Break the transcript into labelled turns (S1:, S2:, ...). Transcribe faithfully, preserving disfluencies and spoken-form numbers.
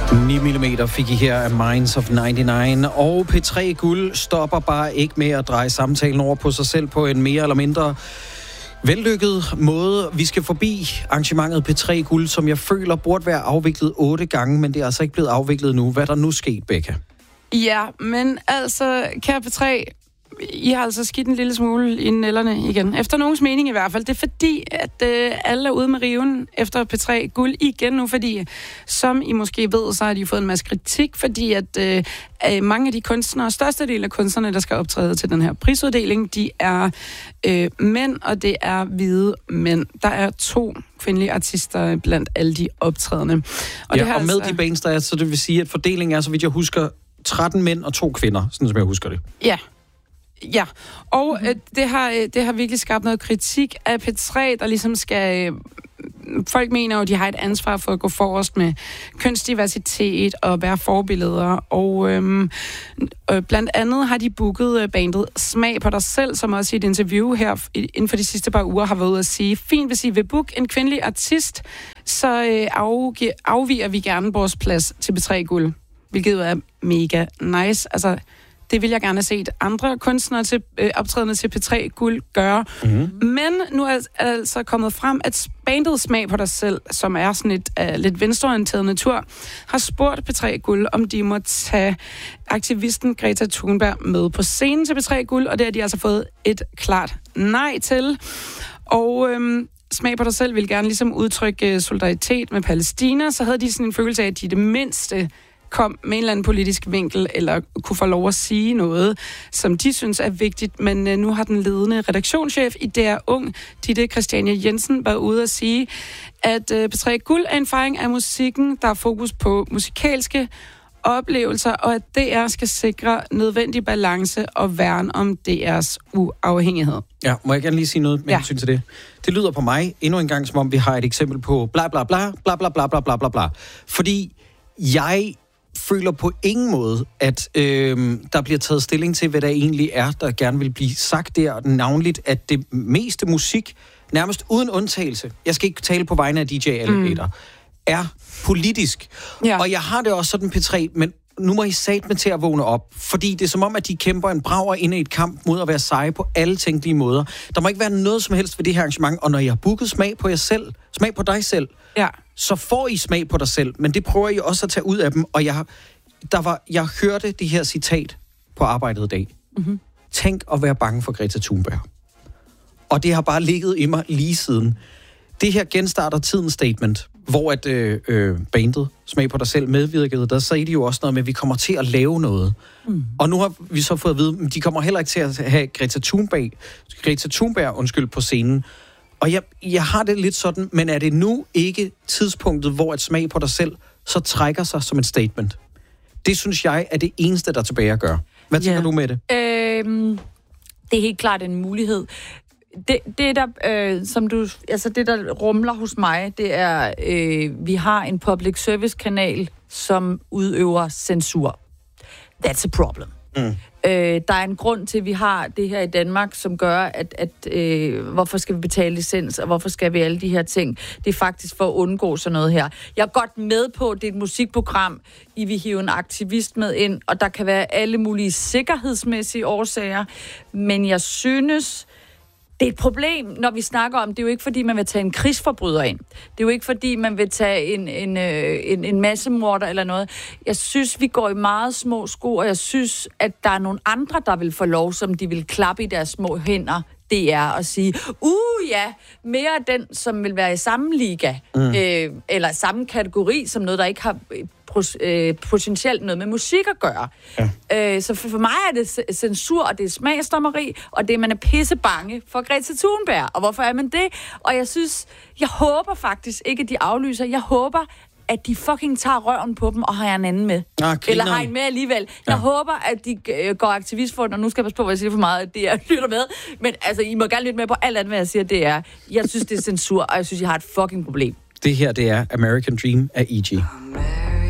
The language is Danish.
S1: ni millimeter fik I her af Minds of nioghalvfems, og P tre Guld stopper bare ikke med at dreje samtalen over på sig selv på en mere eller mindre vellykket måde. Vi skal forbi arrangementet P tre Guld, som jeg føler burde være afviklet otte gange, men det er altså ikke blevet afviklet nu. Hvad er der nu sket, Becca?
S2: Ja, men altså, kære P tre, I har altså skidt en lille smule i nælderne igen. Efter nogens mening i hvert fald. Det er fordi, at øh, alle er ude med riven efter P tre Guld igen nu, fordi, som I måske ved, så har de fået en masse kritik, fordi at øh, mange af de kunstnere, størstedelen af kunstnerne, der skal optræde til den her prisuddeling, de er øh, mænd, og det er hvide mænd. Der er to kvindelige artister blandt alle de optrædende. Og,
S1: ja,
S2: det
S1: og med
S2: altså...
S1: de bands, der er, så det vil sige, at fordelingen er, så vidt jeg husker, tretten mænd og to kvinder, sådan som jeg husker det.
S2: Ja. Ja, og mm-hmm. øh, det, har, øh, det har virkelig skabt noget kritik af P tre, der ligesom skal... Øh, folk mener jo, de har et ansvar for at gå forrest med kønsdiversitet og være forbilleder, og øh, øh, blandt andet har de booket øh, bandet Smag på dig selv, som også i et interview her inden for de sidste par uger har været ude at sige, fint, hvis I vil booke en kvindelig artist, så øh, afgiver, afviger vi gerne vores plads til P tre Guld, hvilket jo er mega nice. Altså, det vil jeg gerne have set andre kunstnere til øh, optrædende til P tre Guld gøre. Mm-hmm. Men nu er det altså kommet frem, at bandet Smag på dig selv, som er sådan et uh, lidt venstreorienteret natur, har spurgt P tre Guld, om de må tage aktivisten Greta Thunberg med på scenen til P tre Guld, og det har de altså fået et klart nej til. Og øhm, Smag på dig selv vil gerne ligesom udtrykke solidaritet med Palæstina, så havde de sådan en følelse af, at de det mindste kom med en eller anden politisk vinkel, eller kunne få lov at sige noget, som de synes er vigtigt. Men øh, nu har den ledende redaktionschef i D R Ung, Ditte Christiane Jensen, været ude at sige, at øh, P tre Guld er en fejring af musikken, der er fokus på musikalske oplevelser, og at D R skal sikre nødvendig balance og værne om D R's uafhængighed. Ja, må jeg gerne lige sige noget med
S1: ja.
S2: hensyn
S1: til det? Det lyder på mig endnu en gang, som om vi har et eksempel på bla bla bla, bla bla bla bla bla bla bla. Fordi jeg føler på ingen måde, at øh, der bliver taget stilling til, hvad der egentlig er, der gerne vil blive sagt der, navnligt, at det meste musik, nærmest uden undtagelse, jeg skal ikke tale på vegne af D J Alligator, mm. er politisk. Ja. Og jeg har det også sådan P tre, men nu må I satme til at vågne op, fordi det er som om, at de kæmper en brager inde i et kamp mod at være seje på alle tænkelige måder. Der må ikke være noget som helst ved det her arrangement, og når jeg har booket smag på jer selv, smag på dig selv, ja. så får I smag på dig selv, men det prøver I også at tage ud af dem, og jeg, der var, jeg hørte det her citat på arbejdet i dag. Mm-hmm. Tænk at være bange for Greta Thunberg. Og det har bare ligget i mig lige siden. Det her genstarter tidens statement, hvor at øh, øh, bandet Smag på dig selv medvirkede, der sagde de jo også noget med, at vi kommer til at lave noget. Mm. Og nu har vi så fået at vide, at de kommer heller ikke til at have Greta Thunberg, Greta Thunberg undskyld, på scenen. Og jeg, jeg har det lidt sådan, men er det nu ikke tidspunktet, hvor et Smag på dig selv så trækker sig som et statement? Det synes jeg er det eneste, der er tilbage at gøre. Hvad tænker yeah. du med det?
S3: Øhm, det er helt klart en mulighed. Det, det der, øh, som du, altså det der rumler hos mig, det er, øh, vi har en public service kanal, som udøver censur. That's a problem. Mm. Øh, der er en grund til, at vi har det her i Danmark, som gør, at, at øh, hvorfor skal vi betale licens, og hvorfor skal vi alle de her ting? Det er faktisk for at undgå sådan noget her. Jeg er godt med på, at det er et musikprogram, I vil hive en aktivist med ind, og der kan være alle mulige sikkerhedsmæssige årsager, men jeg synes, det er et problem, når vi snakker om, det er jo ikke fordi, man vil tage en krigsforbryder ind. Det er jo ikke fordi, man vil tage en, en, en, en massemorder eller noget. Jeg synes, vi går i meget små sko, og jeg synes, at der er nogle andre, der vil få lov, som de vil klappe i deres små hænder, det er at sige, uh ja, mere den, som vil være i samme liga, mm. øh, eller samme kategori, som noget, der ikke har øh, potentielt noget med musik at gøre. Ja. Øh, så for, for mig er det censur, og det er smagsdommeri, og det er, man er pisse bange for Greta Thunberg. Og hvorfor er man det? Og jeg synes, jeg håber faktisk ikke, at de aflyser. Jeg håber, at de fucking tager røven på dem og har en anden med.
S1: Ah,
S3: Eller har en med alligevel. Jeg ja. håber, at de øh, går aktivist for det, og nu skal jeg passe på, hvad jeg siger for meget, at det er lytter med. Men altså, I må gerne lytte med på alt andet, hvad jeg siger, det er. Jeg synes, det er censur, og jeg synes, jeg har et fucking problem.
S1: Det her, det er American Dream af E G.